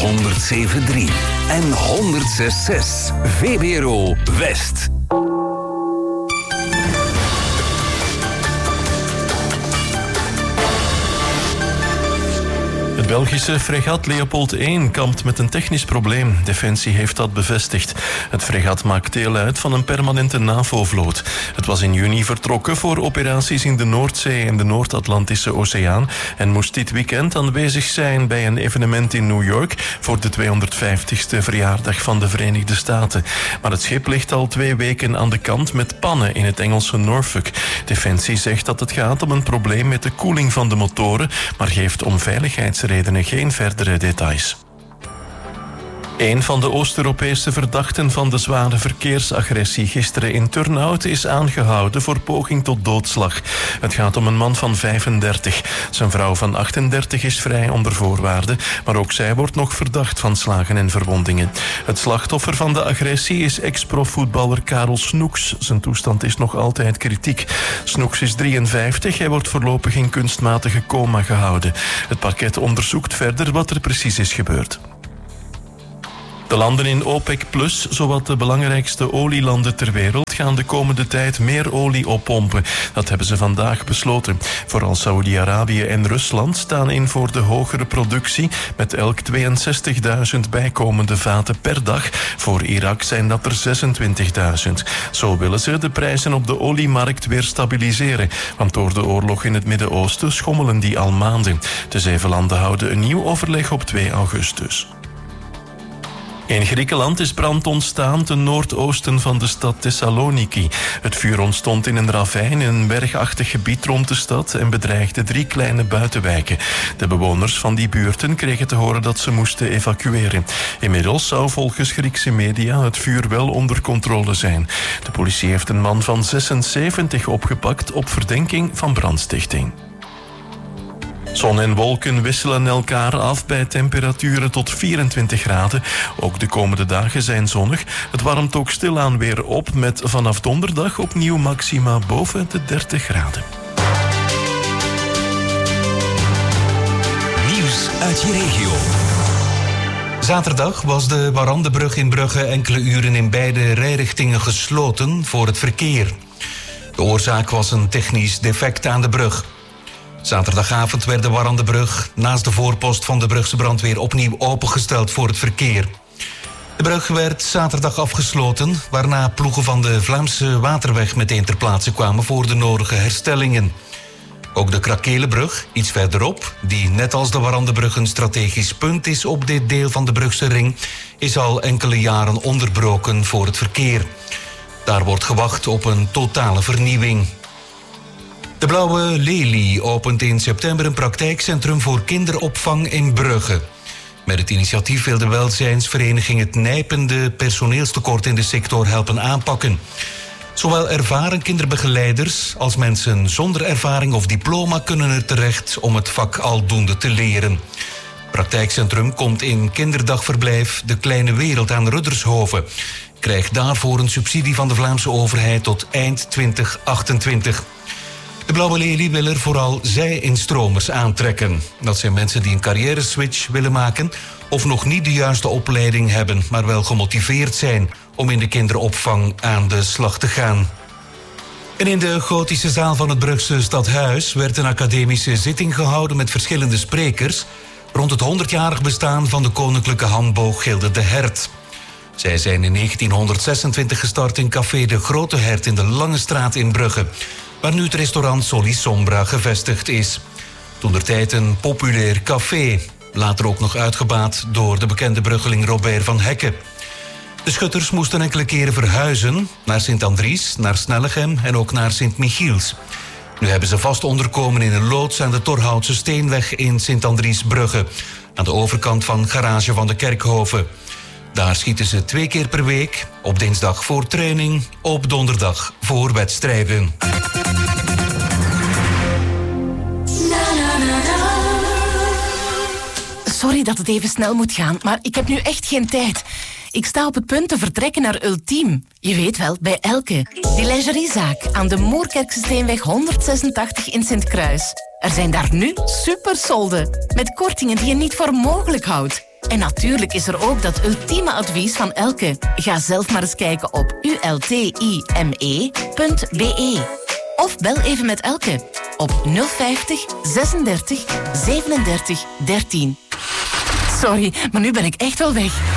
107.3 en 106.6 VBRO West. Het Belgische fregat Leopold I kampt met een technisch probleem. Defensie heeft dat bevestigd. Het fregat maakt deel uit van een permanente NAVO-vloot. Het was in juni vertrokken voor operaties in de Noordzee en de Noord-Atlantische Oceaan en moest dit weekend aanwezig zijn bij een evenement in New York voor de 250ste verjaardag van de Verenigde Staten. Maar het schip ligt al 2 weken aan de kant met pannen in het Engelse Norfolk. Defensie zegt dat het gaat om een probleem met de koeling van de motoren, maar geeft om veiligheidsredenen geen verdere details. Een van de Oost-Europese verdachten van de zware verkeersagressie gisteren in Turnhout is aangehouden voor poging tot doodslag. Het gaat om een man van 35. Zijn vrouw van 38 is vrij onder voorwaarden, maar ook zij wordt nog verdacht van slagen en verwondingen. Het slachtoffer van de agressie is ex-profvoetballer Karel Snoeks. Zijn toestand is nog altijd kritiek. Snoeks is 53, hij wordt voorlopig in kunstmatige coma gehouden. Het parket onderzoekt verder wat er precies is gebeurd. De landen in OPEC+, zowat de belangrijkste olielanden ter wereld, gaan de komende tijd meer olie oppompen. Dat hebben ze vandaag besloten. Vooral Saoedi-Arabië en Rusland staan in voor de hogere productie, met elk 62.000 bijkomende vaten per dag. Voor Irak zijn dat er 26.000. Zo willen ze de prijzen op de oliemarkt weer stabiliseren, want door de oorlog in het Midden-Oosten schommelen die al maanden. De 7 landen houden een nieuw overleg op 2 augustus. In Griekenland is brand ontstaan ten noordoosten van de stad Thessaloniki. Het vuur ontstond in een ravijn in een bergachtig gebied rond de stad en bedreigde 3 kleine buitenwijken. De bewoners van die buurten kregen te horen dat ze moesten evacueren. Inmiddels zou volgens Griekse media het vuur wel onder controle zijn. De politie heeft een man van 76 opgepakt op verdenking van brandstichting. Zon en wolken wisselen elkaar af bij temperaturen tot 24 graden. Ook de komende dagen zijn zonnig. Het warmt ook stilaan weer op met vanaf donderdag opnieuw maxima boven de 30 graden. Nieuws uit je regio. Zaterdag was de Warandebrug in Brugge enkele uren in beide rijrichtingen gesloten voor het verkeer. De oorzaak was een technisch defect aan de brug. Zaterdagavond werd de Warandebrug naast de voorpost van de Brugse brandweer opnieuw opengesteld voor het verkeer. De brug werd zaterdag afgesloten, waarna ploegen van de Vlaamse Waterweg meteen ter plaatse kwamen voor de nodige herstellingen. Ook de Krakelenbrug, iets verderop, die net als de Warandebrug een strategisch punt is op dit deel van de Brugse ring, is al enkele jaren onderbroken voor het verkeer. Daar wordt gewacht op een totale vernieuwing. De Blauwe Lelie opent in september een praktijkcentrum voor kinderopvang in Brugge. Met het initiatief wil de welzijnsvereniging het nijpende personeelstekort in de sector helpen aanpakken. Zowel ervaren kinderbegeleiders als mensen zonder ervaring of diploma kunnen er terecht om het vak aldoende te leren. Het praktijkcentrum komt in kinderdagverblijf De Kleine Wereld aan Ruddershoven. Krijgt daarvoor een subsidie van de Vlaamse overheid tot eind 2028. De Blauwe Lelie wil er vooral zij-instromers aantrekken. Dat zijn mensen die een carrière-switch willen maken of nog niet de juiste opleiding hebben, maar wel gemotiveerd zijn om in de kinderopvang aan de slag te gaan. En in de gotische zaal van het Brugse Stadhuis werd een academische zitting gehouden met verschillende sprekers rond het 100-jarig bestaan van de Koninklijke Handbooggilde De Hert. Zij zijn in 1926 gestart in café De Grote Hert in de Lange Straat in Brugge, waar nu het restaurant Soli Sombra gevestigd is. Toentertijd een populair café, later ook nog uitgebaat door de bekende Bruggeling Robert van Hekke. De schutters moesten enkele keren verhuizen naar Sint-Andries, naar Snellegem en ook naar Sint-Michiels. Nu hebben ze vast onderkomen in een loods aan de Torhoutse Steenweg in Sint-Andries-Brugge, aan de overkant van Garage van de Kerkhoven. Daar schieten ze 2 keer per week, op dinsdag voor training, op donderdag voor wedstrijden. Sorry dat het even snel moet gaan, maar ik heb nu echt geen tijd. Ik sta op het punt te vertrekken naar Ultiem. Je weet wel, bij Elke. Die lingeriezaak aan de Moerkerkse Steenweg 186 in Sint-Kruis. Er zijn daar nu supersolden, met kortingen die je niet voor mogelijk houdt. En natuurlijk is er ook dat ultieme advies van Elke. Ga zelf maar eens kijken op ultime.be. Of bel even met Elke op 050 36 37 13. Sorry, maar nu ben ik echt wel weg.